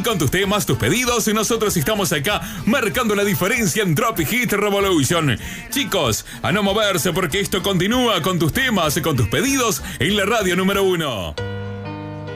Y con tus temas, tus pedidos, nosotros estamos acá marcando la diferencia en Drop Hit Revolution. Chicos, a no moverse porque esto continúa con tus temas, con tus pedidos en la radio número 1.